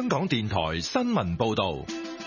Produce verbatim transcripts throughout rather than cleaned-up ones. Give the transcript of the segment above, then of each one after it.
香港電台新聞報道。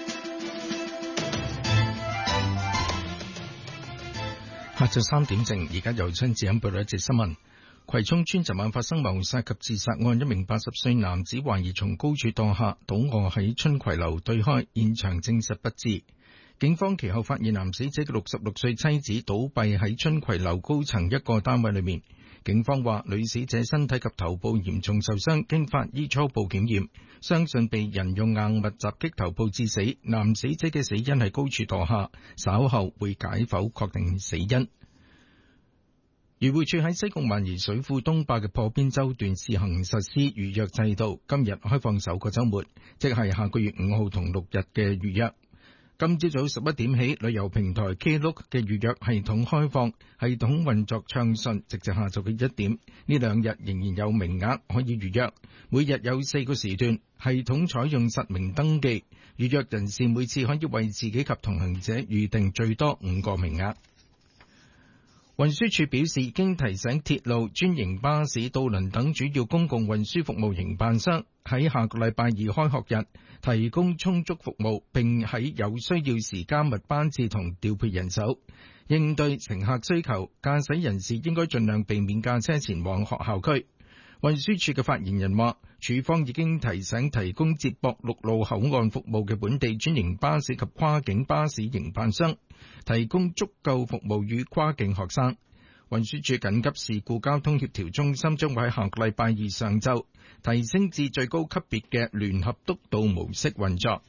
下晝三點正，而家由親自報道一節新聞。葵涌村昨晚發生謀殺及自殺案，一名八十歲男子懷疑從高處墮下，倒卧喺春葵樓對開，現場證實不治。警方其後發現男死者嘅六十六歲妻子倒斃喺春葵樓高層一個單位裏面。警方話，女死者身體及頭部嚴重受傷，經法醫初步檢驗，相信被人用硬物襲擊頭部致死。男死者嘅死因係高處墮下，稍後會解剖確定死因。漁護署喺西貢萬宜水庫東壩嘅破邊洲段試行實施預約制度，今日開放首個週末，即係下個月五號同六日嘅預約。今朝早十一點起，旅遊平台 Klook 嘅預約系統開放，系統運作暢順，直至下晝嘅一點。呢兩日仍然有名額可以預約，每日有四個時段，系統採用實名登記，預約人士每次可以為自己及同行者預定最多五個名額。運輸署表示，經提醒鐵路、專營巴士、渡輪等主要公共運輸服務營辦商喺下個禮拜二開學日提供充足服務，並喺有需要時加密班次同調配人手，應對乘客需求。駕駛人士應該盡量避免駕車前往學校區。運輸署嘅發言人話，署方已經提醒提供接駁陸路口岸服務嘅本地專營巴士及跨境巴士營辦商，提供足夠服務予跨境學生。運輸署緊急事故交通協調中心將會喺下個禮拜二上晝提升至最高級別嘅聯合督導模式運作。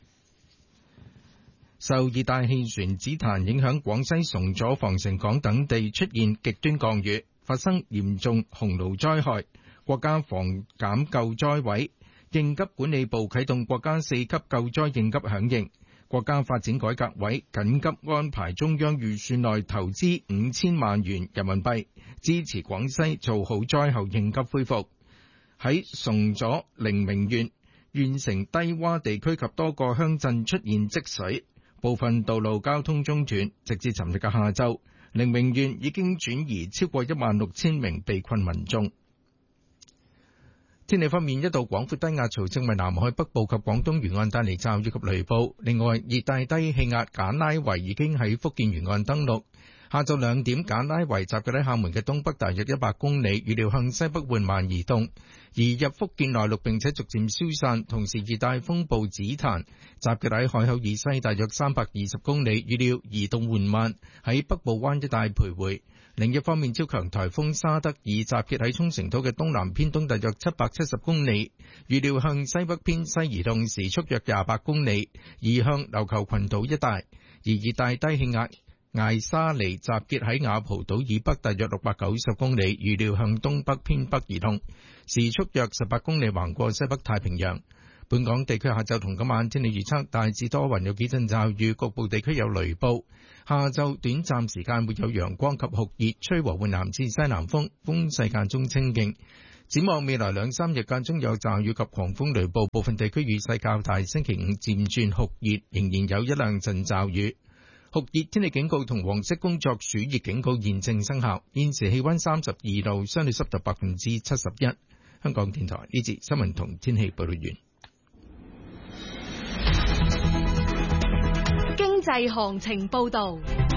受熱帶氣旋紫檀影響，廣西崇左、防城港等地出現極端降雨，發生嚴重洪澇災害。國家防減救災委應急管理部啟動國家四級救災應急響應。國家發展改革委緊急安排中央預算內投資五千萬元人民幣，支持廣西做好災後應急恢復。喺崇左、寧明縣縣城低洼地區及多個鄉鎮出現積水，部分道路交通中斷，直至尋日嘅下晝，寧明縣已經轉移超過一萬六千名被困民眾。天氣方面，一道廣闊低壓槽正為南海北部及廣東沿岸帶嚟驟雨及雷暴。另外，熱帶低氣壓簡拉維已經喺福建沿岸登陸。下晝兩點，簡拉維集結喺廈門嘅東北大約一百公里，預料向西北緩慢移動，移入福建內陸並且逐漸消散。同時，熱帶風暴紫檀集結喺海口以西大約三百二十公里，預料移動緩慢，喺北部灣一帶徘徊。另一方面，超強颱風沙德爾集結喺沖繩島嘅東南偏東大約七百七十公里，預料向西北偏西移動，時速約廿八公里，移向琉球群島一帶。而熱帶低氣壓艾沙尼集結喺雅蒲島以北大約六百九十公里，預料向東北偏北移動，時速約十八公里，橫過西北太平洋。本港地區下晝同今晚天氣預測，大致多雲，有幾陣驟雨，局部地區有雷暴。下晝短暫時間會有陽光及酷熱，吹和緩南至西南風，風勢間中清勁。展望未來兩三日間中有驟雨及狂風雷暴，部分地區雨勢較大。星期五漸轉酷熱，仍然有一兩陣驟雨。酷熱天氣警告同黃色工作暑熱警告現正生效。現時氣溫三十二度，相對濕度百分之七十一。香港電台呢節新聞同天氣報道完。 經濟行情報道。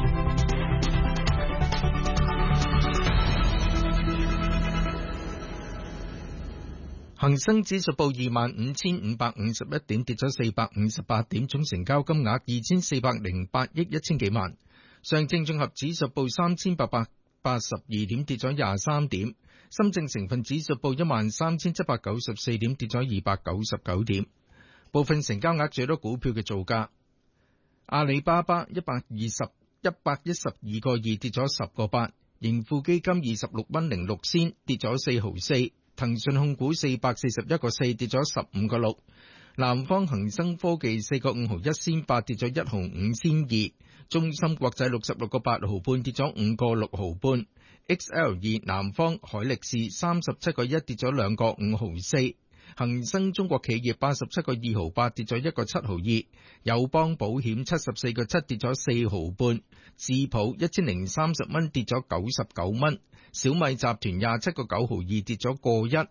恒生指數報二萬五千五百五十一點，跌咗四百五十八點，總成交金額二千四百零八億一千幾萬。上證綜合指數報三千八百八十二點，跌咗廿三點。深證成分指數報一萬三千七百九十四點，跌咗二百九十九點。部分成交額最多股票嘅造價：阿里巴巴一百二十一百一十二個二，跌咗十個八；盈富基金二十六蚊零六仙，跌咗四毫四；騰訊控股四百四十一個四，跌咗十五個六；南方恒生科技四個五毫一仙八，跌咗一毫五仙二；中芯國際六十六個八毫半，跌咗五個六毫半；X L 二南方海力士三十七個一，跌咗兩個五毫四。恒生中國企業八十七個二毫八，跌咗一個七毫二；友邦保險七十四個七，跌咗四毫半；智普一千零三十蚊，跌咗九十九蚊；小米集團廿七個九毫二，跌咗個一；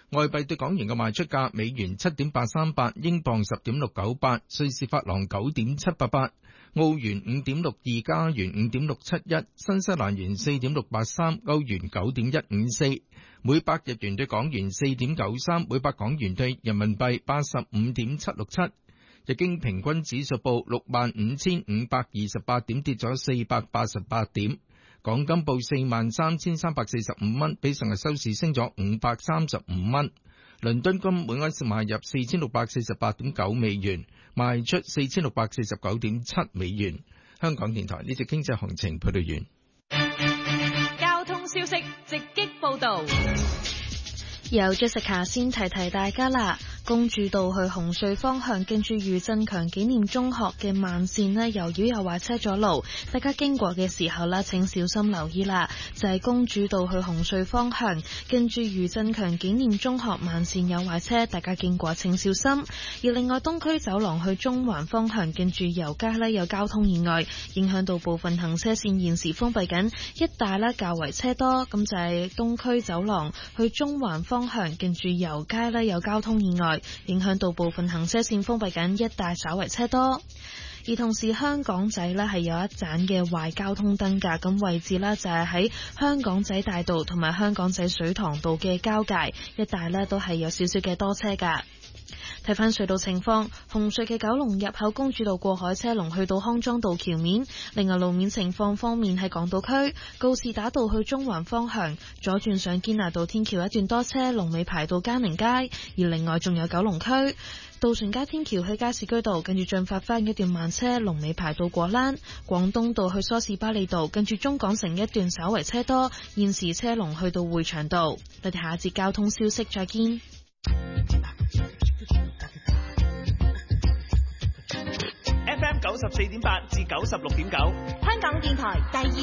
外幣對港元嘅賣出價：美元七點八三八，英鎊十點六九八，瑞士法郎九點七八八，澳元五點六二，加元五點六七一，新西蘭元四點六八三，歐元九點一五四，每百日元對港元四點九三，每百港元對人民幣八十五點七六七。日經平均指數報六萬五千五百二十八點，跌咗四百八十八點。港金報四萬三千三百四十五蚊，比上日收市升咗五百三十五蚊。倫敦金每盎司買入四千六百四十八點九美元，賣出四千六百四十九點七美元。香港電台呢隻經濟行情報道完。 交通消息直擊報道。 由 Jessica 先提提大家啦。公主道去紅隧方向，近住余振強紀念中學嘅慢線呢，由於有壞車阻路，大家經過嘅時候呢，請小心留意啦。就係、是、公主道去紅隧方向，近住余振強紀念中學慢線有壞車，大家經過請小心。而另外東區走廊去中環方向，近住油街呢，有交通意外，影響到部分行車線現時封閉緊，一帶呢較為車多。咁就係東區走廊去中環方向，近住油街呢，有交通意外，影響到部分行車線封閉緊，一帶稍為車多。而同時香港仔呢係有一盞嘅壞交通燈㗎，咁位置呢就係喺香港仔大道同埋香港仔水塘道嘅交界，一帶呢都係有少少嘅多車㗎。睇返隧道情況，紅隧嘅九龍入口公主道過海車龍去到康莊道橋面。另外路面情況方面，喺港島區告士打道去中環方向左轉上堅拿道天橋一段多車，龍尾排到嘉寧街。而另外仲有九龍區渡船街天橋去加士居道，跟住進發翻一段慢車，龍尾排到果欄。廣東道去梳士巴利道，跟住中港城一段稍為車多，現時車龍去到匯祥道。我哋下一節交通消息再見。 F M 九十四點八至九十六點九， 香港電台第二